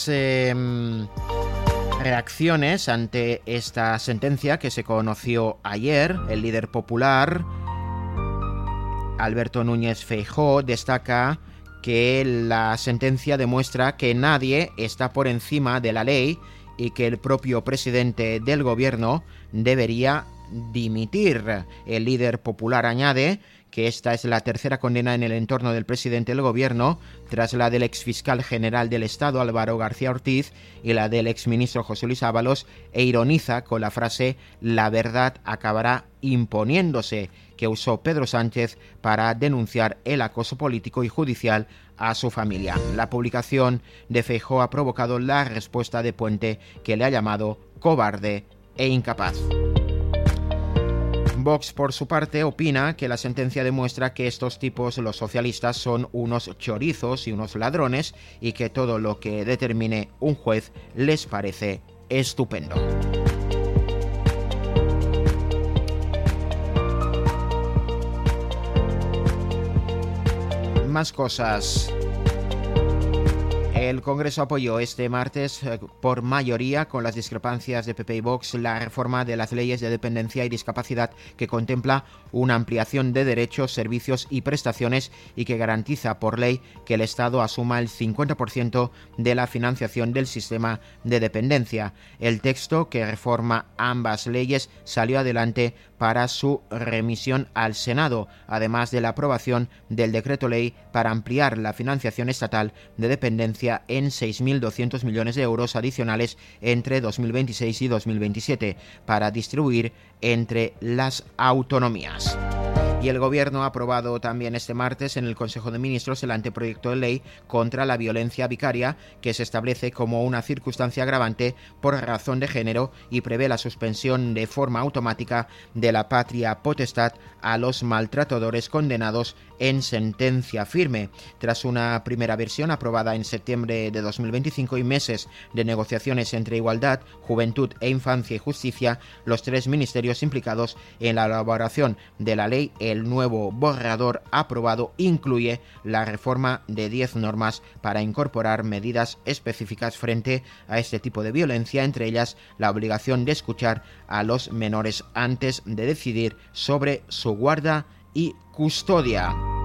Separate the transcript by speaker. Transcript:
Speaker 1: más reacciones ante esta sentencia que se conoció ayer. El líder popular, Alberto Núñez Feijóo, destaca que la sentencia demuestra que nadie está por encima de la ley y que el propio presidente del gobierno debería dimitir. El líder popular añade que esta es la tercera condena en el entorno del presidente del gobierno, tras la del exfiscal general del Estado Álvaro García Ortiz y la del exministro José Luis Ábalos, e ironiza con la frase «la verdad acabará imponiéndose», que usó Pedro Sánchez para denunciar el acoso político y judicial a su familia. La publicación de Feijóo ha provocado la respuesta de Puente, que le ha llamado cobarde e incapaz. Vox, por su parte, opina que la sentencia demuestra que estos tipos, los socialistas, son unos chorizos y unos ladrones y que todo lo que determine un juez les parece estupendo. Más cosas. El Congreso apoyó este martes por mayoría, con las discrepancias de PP y Vox, la reforma de las leyes de dependencia y discapacidad que contempla una ampliación de derechos, servicios y prestaciones y que garantiza por ley que el Estado asuma el 50% de la financiación del sistema de dependencia. El texto que reforma ambas leyes salió adelante para su remisión al Senado, además de la aprobación del decreto ley para ampliar la financiación estatal de dependencia en 6.200 millones de euros adicionales entre 2026 y 2027 para distribuir entre las autonomías. Y el Gobierno ha aprobado también este martes en el Consejo de Ministros el anteproyecto de ley contra la violencia vicaria, que se establece como una circunstancia agravante por razón de género y prevé la suspensión de forma automática de la patria potestad a los maltratadores condenados en sentencia firme. Tras una primera versión aprobada en septiembre de 2025 y meses de negociaciones entre Igualdad, Juventud e Infancia y Justicia, los tres ministerios implicados en la elaboración de la ley, el nuevo borrador aprobado incluye la reforma de 10 normas para incorporar medidas específicas frente a este tipo de violencia, entre ellas la obligación de escuchar a los menores antes de decidir sobre su guarda y custodia.